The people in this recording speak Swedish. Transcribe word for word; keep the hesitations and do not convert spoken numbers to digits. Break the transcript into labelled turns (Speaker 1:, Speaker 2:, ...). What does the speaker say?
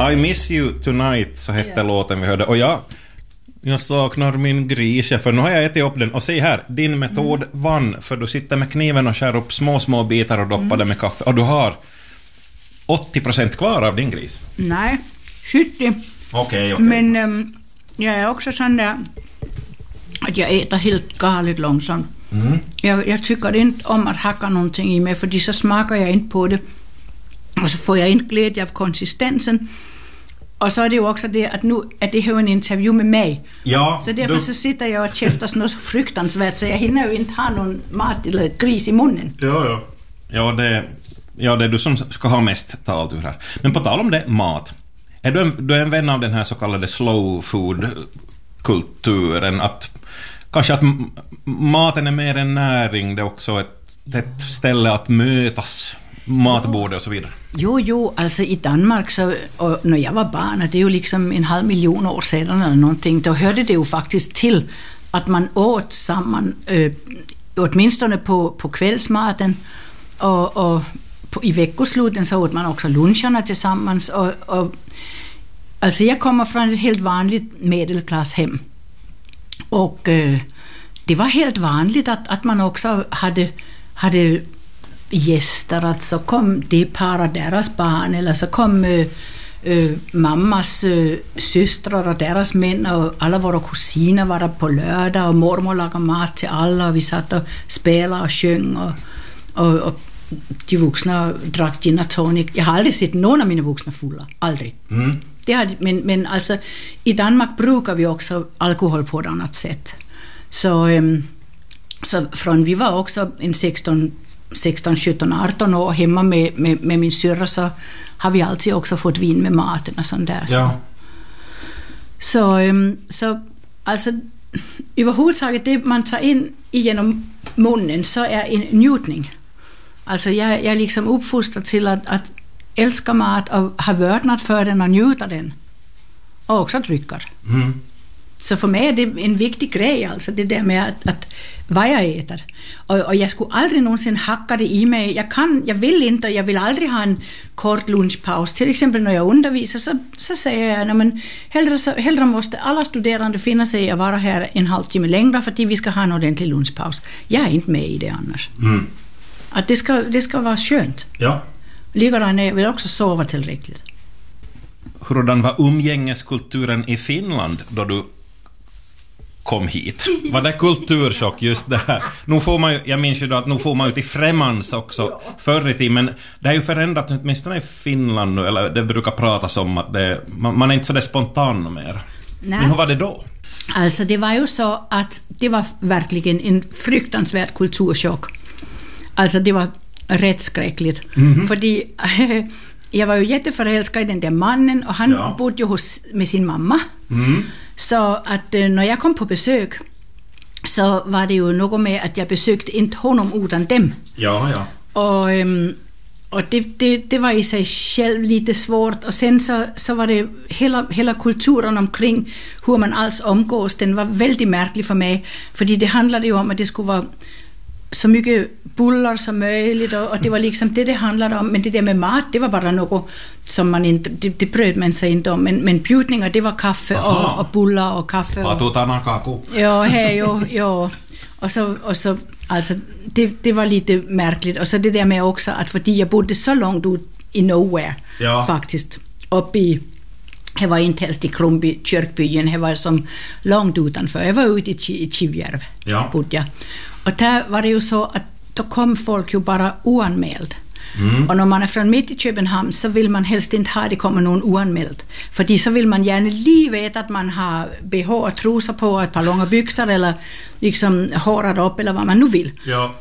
Speaker 1: I Miss You Tonight, så hette yeah. låten vi hörde. Och jag, jag saknar min gris, för nu har jag ätit upp den. Och se här, din metod mm. vann, för du sitter med kniven och skär upp små, små bitar och doppar mm. det med kaffe. Och du har åttio procent kvar av din gris.
Speaker 2: Nej, sjuttio.
Speaker 1: Okej, okay, okej. Okay.
Speaker 2: Men um, jag är också sån där att jag äter helt galet långsamt. Mm. Jag, jag tycker inte om att hacka någonting i mig, för så smakar jag inte på det. Och så får jag inte glädje av konsistensen. Och så är det ju också det att nu är det här en intervju med mig.
Speaker 1: Ja,
Speaker 2: så därför
Speaker 1: du...
Speaker 2: så sitter jag och käftas något så fruktansvärt, så jag hinner ju inte ha någon mat eller gris i munnen.
Speaker 1: Ja, ja. Ja, det, ja, det är du som ska ha mest talat ur här. Men på tal om det, mat. Är du en, du är en vän av den här så kallade slow food-kulturen? Att kanske att maten är mer en näring, det är också ett, ett ställe att mötas, matbordet och så vidare.
Speaker 2: Jo, jo, alltså i Danmark så, och när jag var barn, det är ju liksom en halv miljon år sedan eller någonting, då hörde det ju faktiskt till att man åt samman, äh, åtminstone på, på kvällsmaten, och, och på, i veckosluten så åt man också luncherna tillsammans, och, och alltså jag kommer från ett helt vanligt medelklasshem, och äh, det var helt vanligt att, att man också hade, hade gäster, att så kom det para deras barn, eller så kom uh, uh, mammas uh, systrar och deras män, och alla våra kusiner var där på lördag, och mormor lagade mat till alla, och vi satt och spelade och sjöng, och, och, och de vuxna drack gin och tonic. Jag har aldrig sett någon av mina vuxna fulla, aldrig. Mm. Det hade, men, men alltså i Danmark brukar vi också alkohol på ett annat sätt. Så, um, så från vi var också en sexton, sjutton, arton år hemma med, med, med min syrra, så har vi alltid också fått vin med maten och sånt där. Så,
Speaker 1: ja.
Speaker 2: så, um, så alltså överhuvudtaget det man tar in genom munnen så är en njutning. Alltså jag, jag är liksom uppfostrad till att, att älska mat och ha vördnad för den och njuta den. Och också drycker. Mm. Så för mig är det en viktig grej, alltså det där med att, att vad jag äter. Och, och jag skulle aldrig någonsin hacka det i mig. Jag kan, jag vill inte, jag vill aldrig ha en kort lunchpaus. Till exempel när jag undervisar så, så säger jag, men hellre, så, hellre måste alla studerande finna sig att vara här en halvtimme längre för att vi ska ha en ordentlig lunchpaus. Jag är inte med i det annars. Mm. Att det ska, det ska vara skönt.
Speaker 1: Ja.
Speaker 2: Likadant jag vill också sova tillräckligt.
Speaker 1: Hurdan var umgängeskulturen i Finland då du kom hit? Var det kulturchock just det här? Nu får man ju, jag minns ju då att nu får man ut i främmans också ja. Förr i tiden, men det har ju förändrat åtminstone i Finland nu, eller det brukar pratas om att det, man, man är inte så där spontan mer. Nej. Men hur var det då?
Speaker 2: Alltså det var ju så att det var verkligen en fruktansvärd kulturchock. Alltså det var rätt skräckligt. Mm-hmm. Fordi jag var ju jätteförälskad i den där mannen, och han ja. bodde ju hos, med sin mamma. Mm. Så att när jag kom på besök så var det ju något med att jag besökte inte honom utan dem.
Speaker 1: Ja, ja.
Speaker 2: Och, och det, det, det var i sig själv lite svårt. Och sen så, så var det hela, hela kulturen omkring hur man alls omgås. Den var väldigt märklig för mig. För det handlade ju om att det skulle vara så mycket bullar som möjligt, och, och det var liksom det det handlade om. Men det där med mat, det var bara något som man inte, det, det bröd man sig inte om. Men, men bjudningar, det var kaffe och, och bullar och kaffe.
Speaker 1: Och tutanakaku.
Speaker 2: Ja, hej, jo, jo. Och så, och så alltså, det, det var lite märkligt. Och så det där med också att fordi jag bodde så långt ut i nowhere, ja. Faktiskt, uppe i, jag var inte helst i Krumby, kyrkbyen, jag var som långt utanför. Jag var ute i Kivjärv, ja. Bodde jag. Och där var det ju så att då kom folk ju bara oanmäld. Mm. Och när man är från mitt i Köpenhamn så vill man helst inte ha det kommer någon oanmäld. För så vill man gärna liv veta att man har B H och trosor på, ett par långa byxor eller liksom hårar upp eller vad man nu vill.
Speaker 1: Ja.